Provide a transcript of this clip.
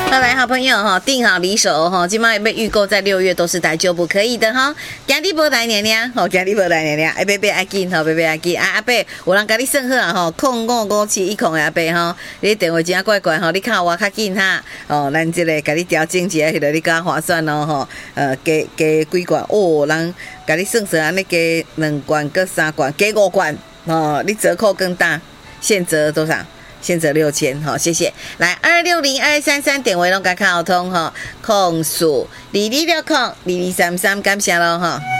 好来，好朋友哈，订好离手哈，今麦被预购在6月都是台就不可以的哈。今日无来娘娘，吼，今日无来娘娘，哎，贝贝爱紧吼，贝贝爱紧啊，阿贝，有人甲你算好啊吼，055710的阿贝吼，你电话真怪怪吼，你靠我较紧哈，哦，咱这个甲你调整一下，迄个你较划算哦吼，加几罐哦，人甲你算算安尼加2罐搁3罐，加5罐哦，你折扣更大，现折多少？现折6000，好，谢谢。来260-2233点为龙港卡好通哈，控诉22602233，感谢喽哈。